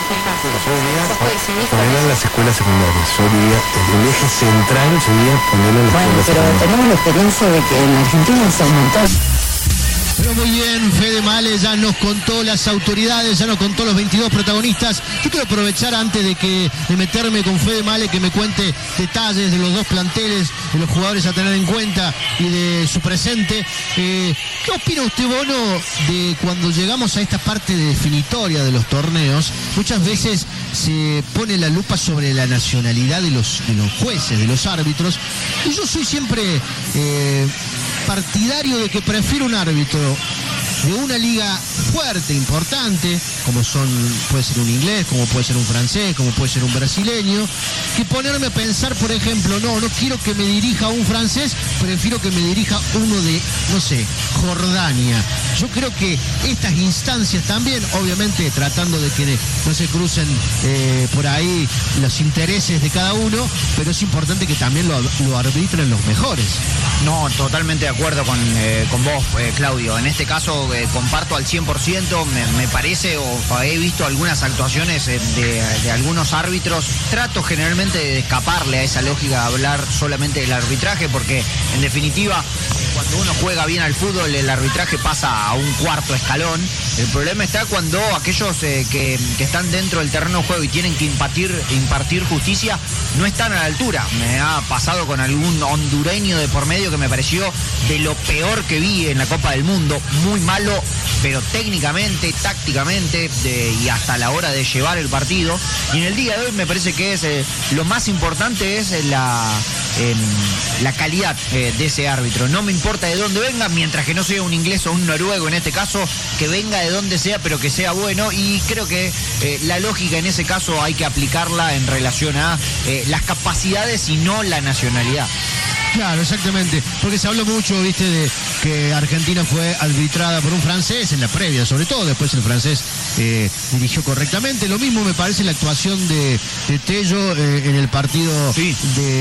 Yo diría ponerlo en las escuelas secundarias. Yo diría el eje central sería ponerlo en las escuelas secundarias. Pero tenemos la experiencia de que en Argentina se aumentó. Pero muy bien, Fede Male ya nos contó las autoridades, ya nos contó los 22 protagonistas. Yo quiero aprovechar antes de meterme con Fede Male que me cuente detalles de los dos planteles, de los jugadores a tener en cuenta y de su presente. ¿Qué opina usted, Bono, de cuando llegamos a esta parte definitoria de los torneos? Muchas veces se pone la lupa sobre la nacionalidad de los jueces, de los árbitros, y yo soy siempre partidario de que prefiero un árbitro de una liga fuerte, importante, como puede ser un inglés, como puede ser un francés, como puede ser un brasileño, que ponerme a pensar, por ejemplo, no quiero que me dirija un francés, prefiero que me dirija uno de, no sé, Jordania. Yo creo que estas instancias también, obviamente tratando de que no se crucen por ahí los intereses de cada uno, pero es importante que también lo arbitren los mejores. No, totalmente de acuerdo con vos, Claudio. En este caso comparto al 100%, me parece, o he visto algunas actuaciones de algunos árbitros. Trato generalmente de escaparle a esa lógica de hablar solamente del arbitraje, porque en definitiva, cuando uno juega bien al fútbol, el arbitraje pasa a un cuarto escalón. El problema está cuando aquellos que están dentro del terreno de juego y tienen que impartir justicia no están a la altura. Me ha pasado con algún hondureño de por medio que me pareció de lo peor que vi en la Copa del Mundo, muy malo, pero técnicamente, tácticamente y hasta la hora de llevar el partido. Y en el día de hoy me parece que es lo más importante es la calidad de ese árbitro. No me importa de dónde venga, mientras que no sea un inglés o un noruego en este caso, que venga de donde sea, pero que sea bueno. Y creo que la lógica en ese caso hay que aplicarla en relación a las capacidades y no la nacionalidad. Claro, exactamente, porque se habló mucho, viste, de que Argentina fue arbitrada por un francés en la previa, sobre todo, después el francés dirigió correctamente. Lo mismo me parece la actuación de Tello en el partido sí,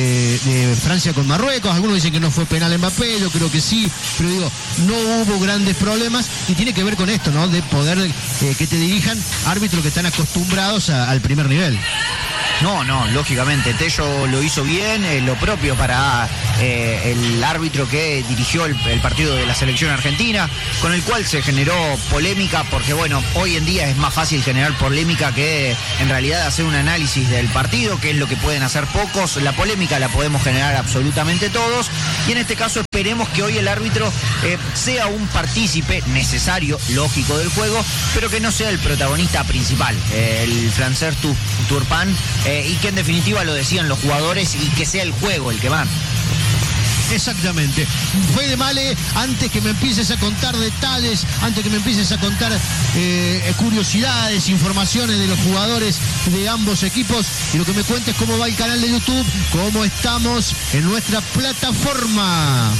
de Francia con Marruecos. Algunos dicen que no fue penal Mbappé, yo creo que sí, pero digo, no hubo grandes problemas y tiene que ver con esto, ¿no? De poder que te dirijan árbitros que están acostumbrados al primer nivel. No, lógicamente, Tello lo hizo bien, lo propio para el árbitro que dirigió el partido de la selección argentina, con el cual se generó polémica, porque bueno, hoy en día es más fácil generar polémica que en realidad hacer un análisis del partido, que es lo que pueden hacer pocos. La polémica la podemos generar absolutamente todos, y en este caso esperemos que hoy el árbitro sea un partícipe necesario, lógico, del juego, pero que no sea el protagonista principal, el francés Turpin, y que en definitiva lo decían los jugadores y que sea el juego el que manda. Exactamente. Fede Male, antes que me empieces a contar detalles, antes que me empieces a contar curiosidades, informaciones de los jugadores de ambos equipos, y lo que me cuentes cómo va el canal de YouTube, cómo estamos en nuestra plataforma.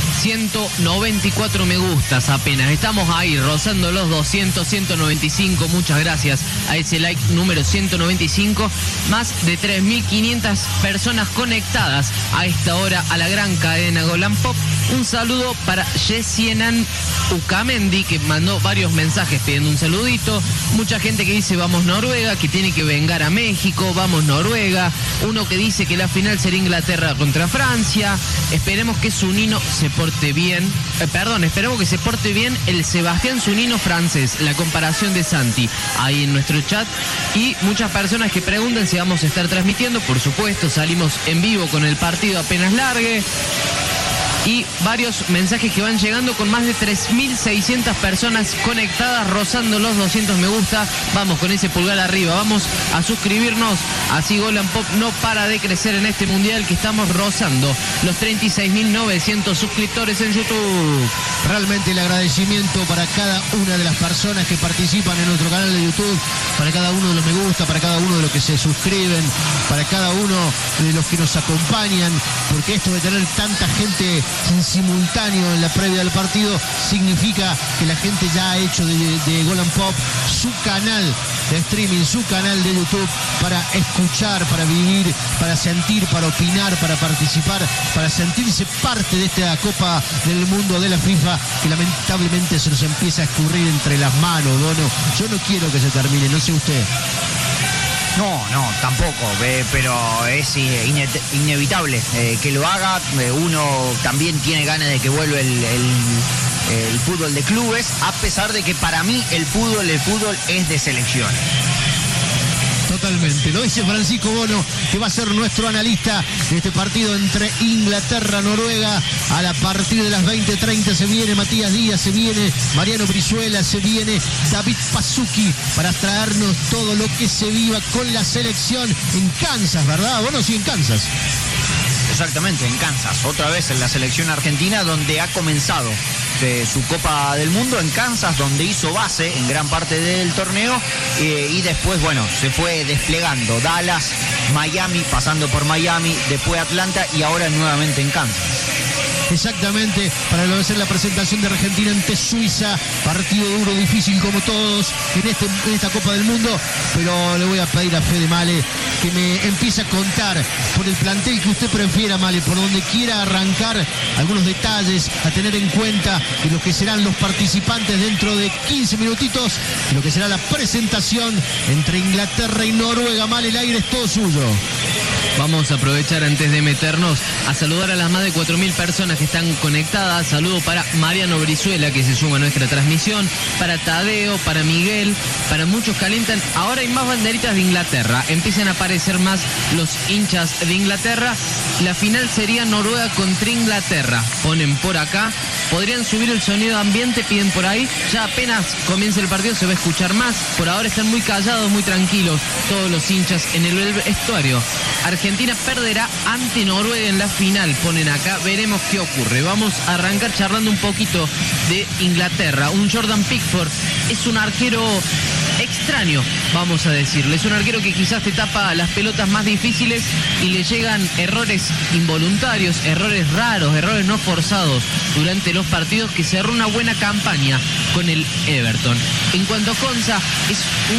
194 me gustas apenas. Estamos ahí rozando los 200, 195. Muchas gracias a ese like número 195. Más de 3.500 personas conectadas a esta hora a la gran cadena Golan Pop. Un saludo para Yesienan Ukamendi, que mandó varios mensajes pidiendo un saludito. Mucha gente que dice vamos Noruega, que tiene que vengar a México, vamos Noruega. Uno que dice que la final será Inglaterra contra Francia. Esperemos que Zunino se porte bien, esperemos que se porte bien el Sebastián Zunino francés, la comparación de Santi ahí en nuestro chat. Y muchas personas que preguntan si vamos a estar transmitiendo. Por supuesto, salimos en vivo con el partido apenas largue. Y varios mensajes que van llegando con más de 3.600 personas conectadas, rozando los 200 me gusta. Vamos con ese pulgar arriba, vamos a suscribirnos. Así Golan Pop no para de crecer en este mundial, que estamos rozando los 36.900 suscriptores en YouTube. Realmente el agradecimiento para cada una de las personas que participan en nuestro canal de YouTube, para cada uno de los me gusta, para cada uno de los que se suscriben, para cada uno de los que nos acompañan, porque esto de tener tanta gente en simultáneo en la previa del partido significa que la gente ya ha hecho de Golan Pop su canal de streaming, su canal de YouTube, para escuchar, para vivir, para sentir, para opinar, para participar, para sentirse parte de esta Copa del Mundo de la FIFA, que lamentablemente se nos empieza a escurrir entre las manos, Dono. Yo no quiero que se termine, no sé usted. No, tampoco, pero es inevitable que lo haga. Uno también tiene ganas de que vuelva el fútbol de clubes, a pesar de que para mí el fútbol es de selecciones. Totalmente, lo dice Francisco Bono, que va a ser nuestro analista de este partido entre Inglaterra-Noruega. A partir de las 20:30 se viene Matías Díaz, se viene Mariano Brizuela, se viene David Pazuki para traernos todo lo que se viva con la selección en Kansas, ¿verdad? Bono, sí, en Kansas. Exactamente, en Kansas, otra vez en la selección argentina, donde ha comenzado su Copa del Mundo, en Kansas, donde hizo base en gran parte del torneo, y después, bueno, se fue desplegando Dallas, Miami, pasando por Miami, después Atlanta y ahora nuevamente en Kansas. Exactamente, para lo de ser la presentación de Argentina ante Suiza, partido duro, difícil como todos en esta Copa del Mundo, pero le voy a pedir a Fede Male que me empiece a contar por el plantel que usted prefiera, Male, por donde quiera arrancar algunos detalles a tener en cuenta de lo que serán los participantes dentro de 15 minutitos, de lo que será la presentación entre Inglaterra y Noruega. Male, el aire es todo suyo. Vamos a aprovechar antes de meternos a saludar a las más de 4.000 personas que están conectadas. Saludo para Mariano Brizuela, que se suma a nuestra transmisión, para Tadeo, para Miguel, para muchos calientan. Ahora hay más banderitas de Inglaterra, empiezan a aparecer más los hinchas de Inglaterra. La final sería Noruega contra Inglaterra, ponen por acá. Podrían subir el sonido ambiente, piden por ahí. Ya apenas comienza el partido se va a escuchar más. Por ahora están muy callados, muy tranquilos todos los hinchas en el vestuario. Argentina perderá ante Noruega en la final, ponen acá, veremos qué ocurre. Vamos a arrancar charlando un poquito de Inglaterra. Un Jordan Pickford es un arquero extraño, vamos a decirle. Es un arquero que quizás te tapa las pelotas más difíciles y le llegan errores involuntarios, errores raros, errores no forzados durante los partidos, que cerró una buena campaña con el Everton. En cuanto a Konsa, es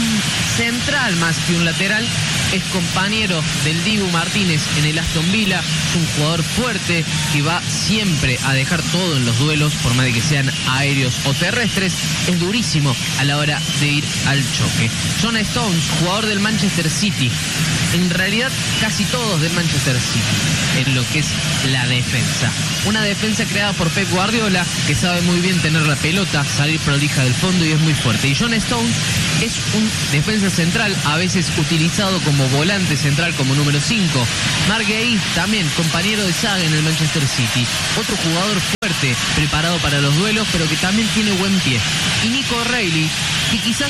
un central más que un lateral, es compañero del Dibu Martínez en el Aston Villa, es un jugador fuerte que va siempre a dejar todo en los duelos, por más de que sean aéreos o terrestres, es durísimo a la hora de ir al choque. John Stones, jugador del Manchester City, en realidad casi todos del Manchester City, en lo que es la defensa. Una defensa creada por Pep Guardiola, que sabe muy bien tener la pelota, salir prolija del fondo y es muy fuerte. Y John Stones es un defensa central, a veces utilizado como volante central, como número 5. Mark Gay, también compañero de saga en el Manchester City. Otro jugador fuerte, preparado para los duelos, pero que también tiene buen pie. Y Nico Reilly, que quizás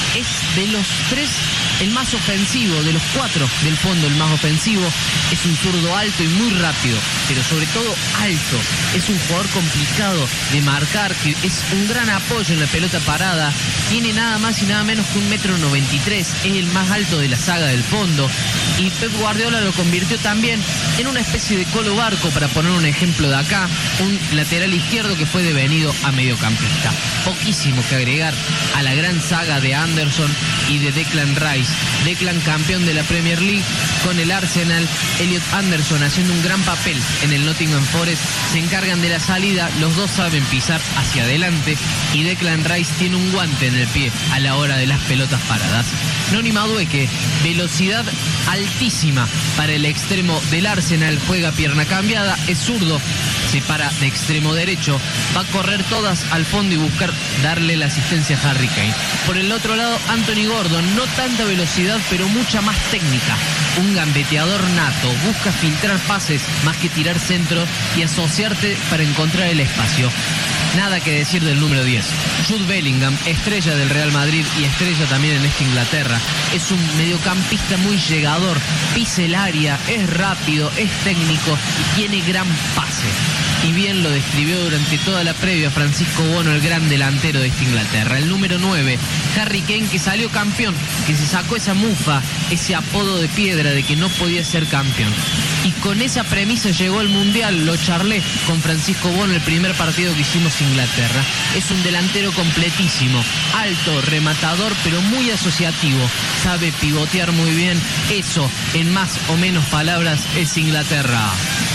es de los tres el más ofensivo, de los 4 del fondo el más ofensivo. Es un zurdo alto y muy rápido, pero sobre todo alto. Es un jugador complicado de marcar, que es un gran apoyo en la pelota parada. Tiene nada más y nada menos que 1,93 m, es el más alto de la saga del fondo. Y Pep Guardiola lo convirtió también en una especie de Colo Barco, para poner un ejemplo de acá, un lateral izquierdo que fue devenido a mediocampista. Poquísimo que agregar a la gran saga de Anderson y de Declan Rice. Declan, campeón de la Premier League con el Arsenal, Elliot Anderson haciendo un gran papel en el Nottingham Forest, se encargan de la salida, los dos saben pisar hacia adelante y Declan Rice tiene un guante en el pie a la hora de las pelotas paradas. Noni Madueke, velocidad altísima para el extremo del Arsenal, juega pierna cambiada, es zurdo, se para de extremo derecho, va a correr todas al fondo y buscar darle la asistencia a Harry Kane. Por el otro lado, Anthony Gordon, no tanta velocidad, pero mucha más técnica. Un gambeteador nato, busca filtrar pases más que tirar centros y asociarte para encontrar el espacio. Nada que decir del número 10. Jude Bellingham, estrella del Real Madrid y estrella también en esta Inglaterra. Es un mediocampista muy llegador, pisa el área, es rápido, es técnico y tiene gran pase. Y bien lo describió durante toda la previa Francisco Bono, el gran delantero de esta Inglaterra. El número 9, Harry Kane, que salió campeón, que se sacó esa mufa, ese apodo de piedra de que no podía ser campeón. Y con esa premisa llegó al Mundial, lo charlé con Francisco Bono el primer partido que hicimos Inglaterra. Es un delantero completísimo, alto, rematador, pero muy asociativo, sabe pivotear muy bien. Eso, en más o menos palabras, es Inglaterra.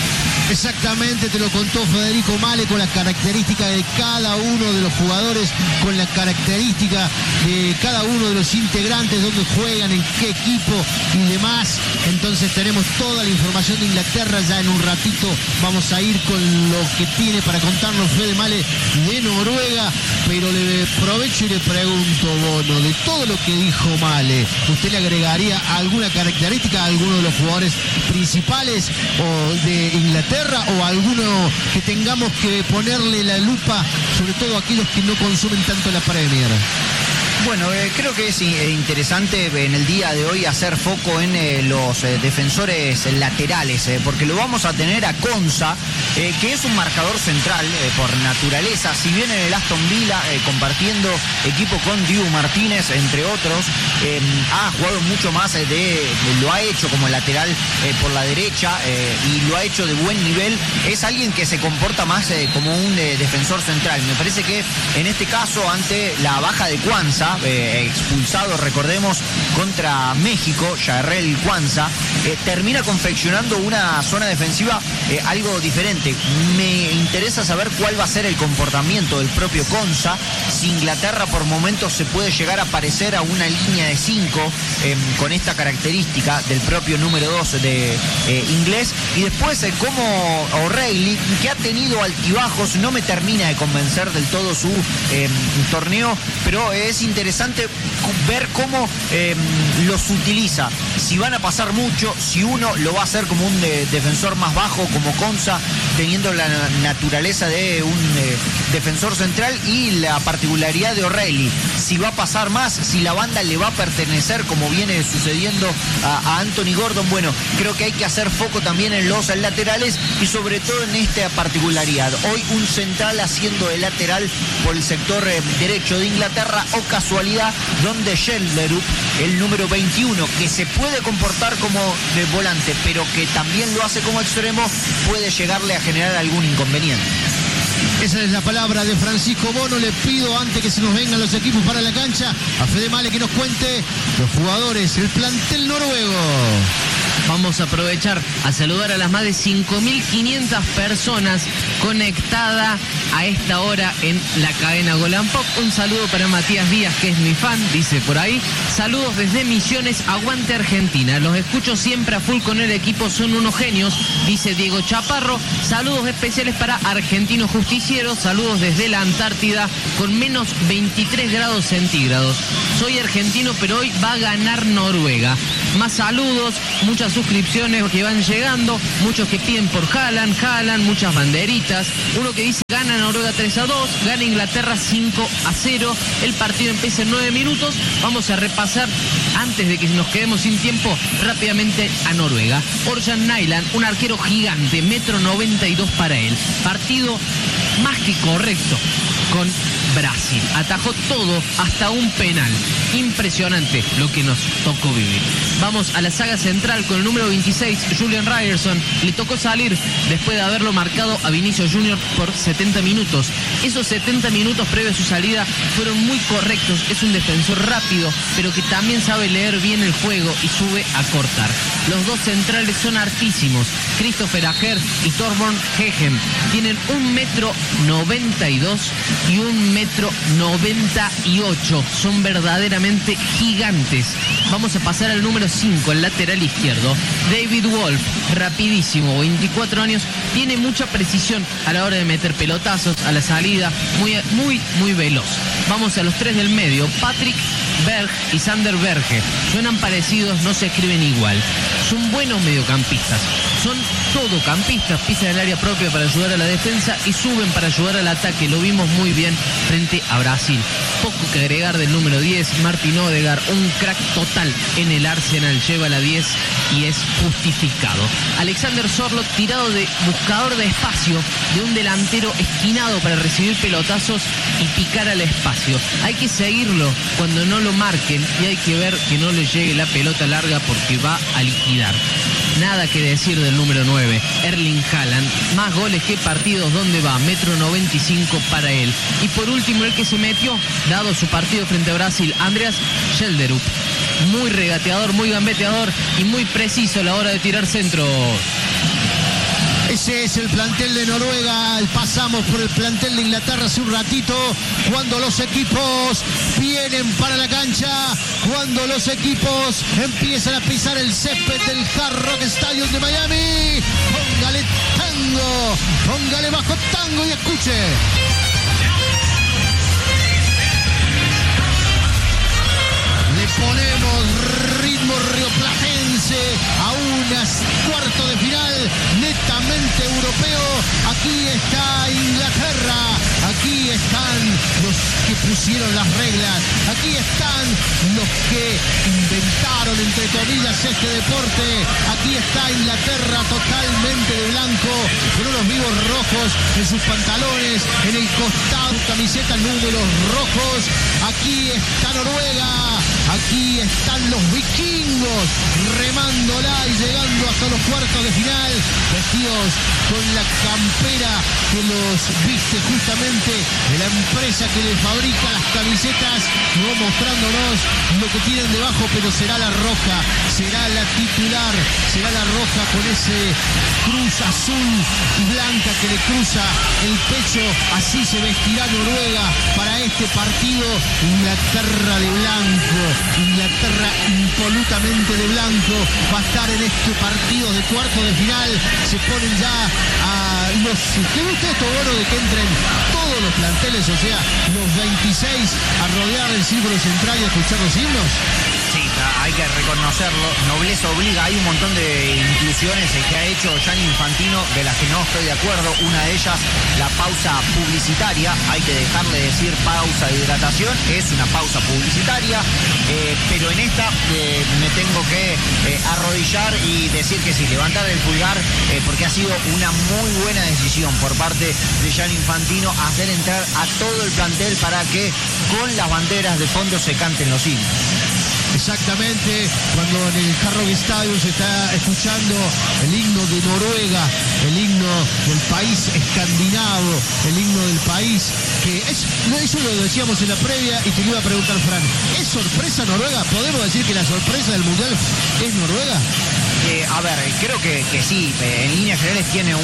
Exactamente, te lo contó Federico Male, con las características de cada uno de los jugadores, con la característica de cada uno de los integrantes, dónde juegan, en qué equipo y demás. Entonces tenemos toda la información de Inglaterra. Ya en un ratito vamos a ir con lo que tiene para contarnos Fede Male de Noruega, pero le aprovecho y le pregunto, Bono, de todo lo que dijo Male, ¿usted le agregaría alguna característica a alguno de los jugadores principales o de Inglaterra, o alguno que tengamos que ponerle la lupa, sobre todo aquellos que no consumen tanto la Premier? Bueno, creo que es interesante en el día de hoy hacer foco en los defensores laterales, porque lo vamos a tener a Konsa, que es un marcador central por naturaleza. Si bien en el Aston Villa, compartiendo equipo con Dibu Martínez, entre otros, ha jugado mucho más lo ha hecho como lateral por la derecha y lo ha hecho de buen nivel. Es alguien que se comporta más como un defensor central. Me parece que en este caso, ante la baja de Quansah, expulsado, recordemos, contra México, Jarrell Quansah, termina confeccionando una zona defensiva algo diferente. Me interesa saber cuál va a ser el comportamiento del propio Konsa, si Inglaterra por momentos se puede llegar a parecer a una línea de 5 con esta característica del propio número 2 de inglés, y después cómo O'Reilly, que ha tenido altibajos, no me termina de convencer del todo su torneo, pero es interesante ver cómo los utiliza, si van a pasar mucho, si uno lo va a hacer como un defensor más bajo como Konsa, teniendo la naturaleza de un defensor central, y la particularidad de O'Reilly, si va a pasar más, si la banda le va a pertenecer como viene sucediendo a Anthony Gordon. Bueno, creo que hay que hacer foco también en los laterales y sobre todo en esta particularidad. Hoy un central haciendo de lateral por el sector derecho de Inglaterra, o casualidad donde Schelderup, el número 21, que se puede comportar como de volante pero que también lo hace como extremo, puede llegarle a generar algún inconveniente. Esa es la palabra de Francisco Bono. Le pido, antes que se nos vengan los equipos para la cancha, a Fede Male que nos cuente los jugadores, el plantel noruego. Vamos a aprovechar a saludar a las más de 5.500 personas conectadas a esta hora en la cadena Golan Pop. Un saludo para Matías Díaz, que es mi fan, dice por ahí. Saludos desde Misiones, aguante Argentina. Los escucho siempre a full con el equipo, son unos genios, dice Diego Chaparro. Saludos especiales para Argentinos Justicieros. Saludos desde la Antártida con menos 23 grados centígrados. Soy argentino, pero hoy va a ganar Noruega. Más saludos, muchas suscripciones que van llegando, muchos que piden por Haaland, muchas banderitas. Uno que dice gana Noruega 3-2, gana Inglaterra 5-0. El partido empieza en 9 minutos. Vamos a repasar, antes de que nos quedemos sin tiempo, rápidamente a Noruega. Orjan Nyland, un arquero gigante, 1,92 m para él. Partido más que correcto con Brasil. Atajó todo, hasta un penal. Impresionante lo que nos tocó vivir. Vamos a la saga central con el número 26, Julian Ryerson. Le tocó salir después de haberlo marcado a Vinicius Junior por 70 minutos. Esos 70 minutos previos a su salida fueron muy correctos. Es un defensor rápido, pero que también sabe leer bien el juego y sube a cortar. Los dos centrales son altísimos. Christopher Ajer y Torbjörn Hegem tienen 1,92 m y 1,98 m. Son verdaderamente gigantes. Vamos a pasar al número 5, el lateral izquierdo. David Wolf, rapidísimo, 24 años, tiene mucha precisión a la hora de meter pelotazos a la salida, muy veloz. Vamos a los tres del medio, Patrick Berg y Sander Berge. Suenan parecidos, no se escriben igual. Son buenos mediocampistas. Son todocampistas, pisan el área propia para ayudar a la defensa y suben para ayudar al ataque. Lo vimos muy bien frente a Brasil. Poco que agregar del número 10, Martin Odegaard, un crack total en el Arsenal, lleva la 10 y es justificado. Alexander Sorloth, tirado de buscador de espacio, de un delantero esquinado para recibir pelotazos y picar al espacio. Hay que seguirlo cuando no lo marquen y hay que ver que no le llegue la pelota larga porque va a liquidar. Nada que decir del número 9, Erling Haaland, más goles que partidos. ¿Dónde va? 1,95 m para él. Y por último, el que se metió, dado su partido frente a Brasil, Andreas Schelderup. Muy regateador, muy gambeteador y muy preciso a la hora de tirar centro. Ese es el plantel de Noruega. Pasamos por el plantel de Inglaterra hace un ratito, cuando los equipos vienen para la cancha, cuando los equipos empiezan a pisar el césped del Hard Rock Stadium de Miami. Póngale tango, póngale bajo tango y escuche. Le ponemos ritmo rioplatense a unas cuartos de final netamente europeo. Aquí está Inglaterra, aquí están los que pusieron las reglas, aquí están los que inventaron, entre comillas, este deporte. Aquí está Inglaterra totalmente de blanco, con unos vivos rojos en sus pantalones, en el costado, camiseta, números rojos. Aquí está Noruega, aquí están los vikingos remándola y llegando hasta los cuartos de final, vestidos con la campera que los viste justamente de la empresa que les fabrica las camisetas, no mostrándonos lo que tienen debajo, pero será la roja, será la titular, será la roja con ese cruz azul y blanca que le cruza el pecho. Así se vestirá Noruega para este partido. Inglaterra de blanco, Inglaterra impolutamente de blanco va a estar en este partido de cuarto de final. Se ponen ya a los... ¿Qué gusta esto, bueno, de que entren todos los planteles, o sea, los 26 a rodear el círculo central y a escuchar los himnos? Sí, hay que reconocerlo, nobleza obliga. Hay un montón de inclusiones que ha hecho Gianni Infantino de las que no estoy de acuerdo. Una de ellas, la pausa publicitaria. Hay que dejarle decir pausa de hidratación, es una pausa publicitaria, pero en esta me tengo que arrodillar y decir que sí, levantar el pulgar, porque ha sido una muy buena decisión por parte de Gianni Infantino hacer entrar a todo el plantel para que con las banderas de fondo se canten los himnos. Exactamente, cuando en el Hard Rock Stadium se está escuchando el himno de Noruega, el himno del país escandinavo, el himno del país que es, eso lo decíamos en la previa y te lo iba a preguntar, Fran, ¿es sorpresa Noruega? ¿Podemos decir que la sorpresa del Mundial es Noruega? A ver, creo que sí, en líneas generales tiene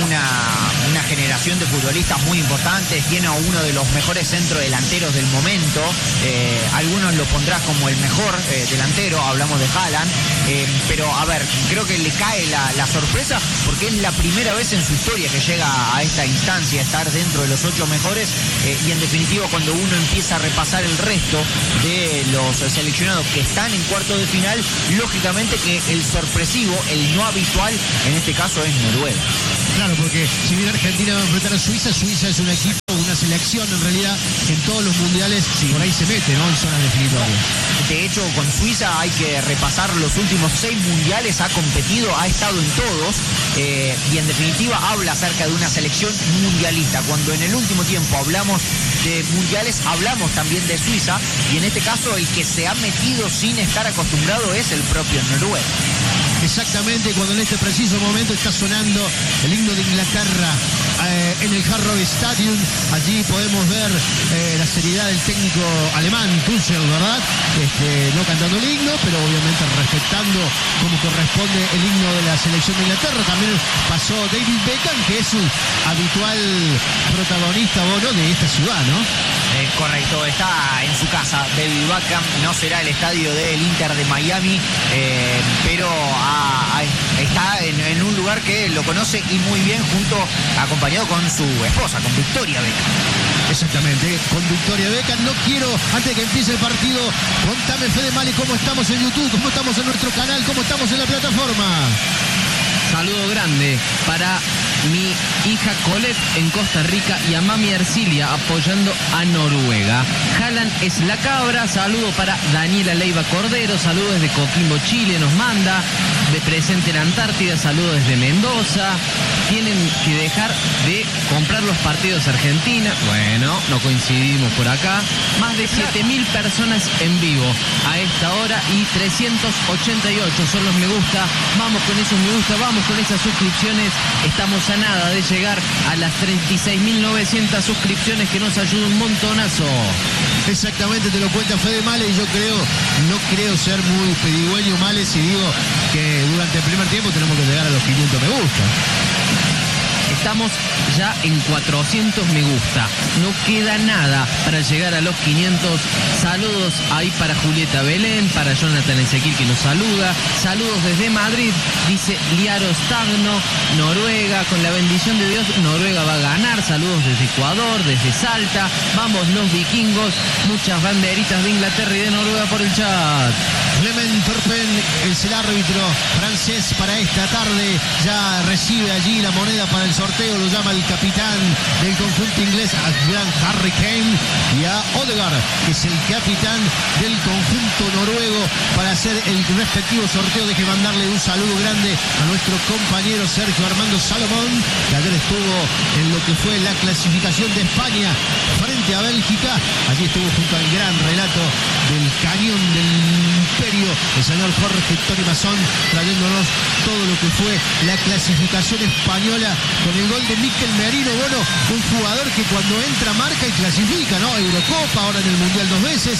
una generación de futbolistas muy importantes, tiene a uno de los mejores centrodelanteros del momento, algunos lo pondrás como el mejor delantero, hablamos de Haaland, pero a ver, creo que le cae la sorpresa porque es la primera vez en su historia que llega a esta instancia, a estar dentro de los 8 mejores, y en definitiva cuando uno empieza a repasar el resto de los seleccionados que están en cuartos de final, lógicamente que el sorpresivo, el no habitual, en este caso es Noruega. Claro, porque si bien Argentina va a enfrentar a Suiza, Suiza es un equipo, una selección en realidad, en todos los mundiales por ahí se mete, ¿no? En zonas definitorias. De hecho, con Suiza hay que repasar los últimos 6 mundiales, ha competido, ha estado en todos, y en definitiva habla acerca de una selección mundialista. Cuando en el último tiempo hablamos de mundiales, hablamos también de Suiza, y en este caso el que se ha metido sin estar acostumbrado es el propio Noruega. Exactamente, cuando en este preciso momento está sonando el himno de Inglaterra en el Hard Rock Stadium, allí podemos ver la seriedad del técnico alemán, Tuchel, ¿verdad? No cantando el himno, pero obviamente respetando como corresponde el himno de la selección de Inglaterra. También pasó David Beckham, que es un habitual protagonista, bueno, de esta ciudad, ¿no? Correcto, está en su casa David Beckham, no será el estadio del Inter de Miami, pero está en un lugar que lo conoce y muy bien, acompañado con su esposa, con Victoria Beckham. Exactamente, con Victoria Beckham. No quiero, antes de que empiece el partido, contame, Fede Mali, cómo estamos en YouTube, cómo estamos en nuestro canal, cómo estamos en la plataforma. Saludo grande para mi hija Colette en Costa Rica y a mami Ercilia apoyando a Noruega. Haaland es la cabra. Saludo para Daniela Leiva Cordero. Saludo desde Coquimbo, Chile. Nos manda de presente en Antártida. Saludo desde Mendoza. Tienen que dejar de comprar los partidos Argentina. Bueno, no coincidimos por acá. Más de 7.000 personas en vivo a esta hora y 388 son los me gusta. Vamos con esos me gusta, vamos con esas suscripciones. Estamos a nada de llegar a las 36.900 suscripciones, que nos ayuda un montonazo. Exactamente, te lo cuenta Fede Male, y yo no creo ser muy pedigüeño, Male, si digo que durante el primer tiempo tenemos que llegar a los 500 me gusta. Estamos ya en 400 me gusta. No queda nada para llegar a los 500. Saludos ahí para Julieta Belén, para Jonathan Ezequiel que nos saluda. Saludos desde Madrid, dice Liaro Stagno, Noruega. Con la bendición de Dios, Noruega va a ganar. Saludos desde Ecuador, desde Salta. Vamos los vikingos. Muchas banderitas de Inglaterra y de Noruega por el chat. Clement Turpin es el árbitro francés para esta tarde. Ya recibe allí la moneda para el sorteo. Lo llama el capitán del conjunto inglés, a gran Harry Kane, y a Odegaard, que es el capitán del conjunto noruego, para hacer el respectivo sorteo. Deje mandarle un saludo grande a nuestro compañero Sergio Armando Salomón, que ayer estuvo en lo que fue la clasificación de España frente a Bélgica. Allí estuvo junto al gran relato del cañón del imperio, el señor Jorge Tony Mazón, trayéndonos todo lo que fue la clasificación española con el gol de Mikel Merino. Bueno, un jugador que cuando entra marca y clasifica, ¿no? Eurocopa, ahora en el Mundial 2 veces.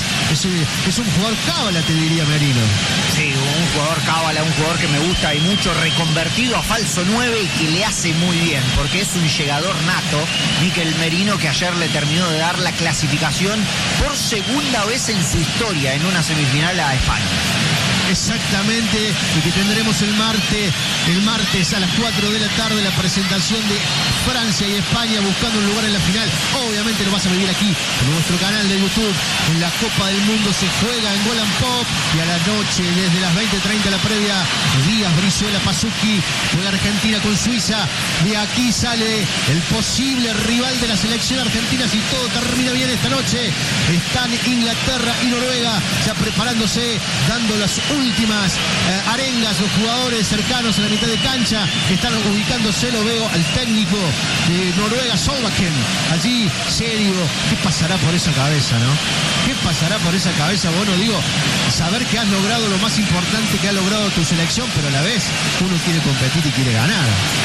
Es un jugador cábala, te diría Merino. Sí, un jugador cábala, un jugador que me gusta y mucho, reconvertido a falso 9 y que le hace muy bien, porque es un llegador nato. Mikel Merino, que ayer le terminó de dar la clasificación por segunda vez en su historia en una semifinal a España. Exactamente, y que tendremos el martes a las 4 de la tarde la presentación de Francia y España buscando un lugar en la final. Obviamente lo vas a vivir aquí en nuestro canal de YouTube. En la Copa del Mundo se juega en Golan Pop, y a la noche desde las 20:30 la previa, Díaz, Brizuela, Pasucchi, juega Argentina con Suiza. De aquí sale el posible rival de la selección argentina si todo termina bien esta noche. Están Inglaterra y Noruega ya preparándose, dando las últimas arengas. Los jugadores cercanos a la mitad de cancha están ubicándose. Lo veo al técnico de Noruega, Solbakken, allí serio. ¿Qué pasará por esa cabeza, no? ¿Qué pasará por esa cabeza? Bueno, digo, saber que has logrado lo más importante que ha logrado tu selección, pero a la vez uno quiere competir y quiere ganar.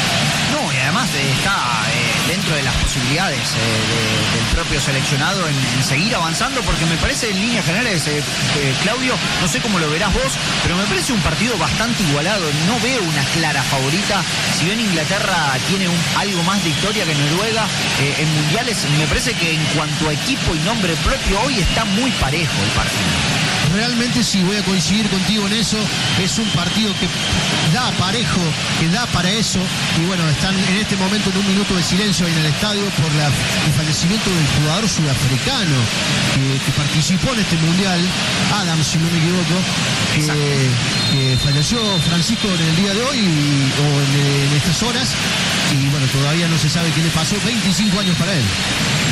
No, y además está dentro de las posibilidades del propio seleccionado en seguir avanzando, porque me parece en líneas generales, Claudio, no sé cómo lo verás vos, pero me parece un partido bastante igualado. No veo una clara favorita. Si bien Inglaterra tiene algo más de historia que Noruega en mundiales, me parece que en cuanto a equipo y nombre propio hoy está muy parejo el partido. Realmente sí, voy a coincidir contigo en eso. Es un partido que da parejo, que da para eso. Y bueno, están en este momento en un minuto de silencio ahí en el estadio por el fallecimiento del jugador sudafricano que participó en este mundial, Adams, si no me equivoco, que falleció, Francisco, en el día de hoy o en estas horas. Y bueno, todavía no se sabe qué le pasó. 25 años para él.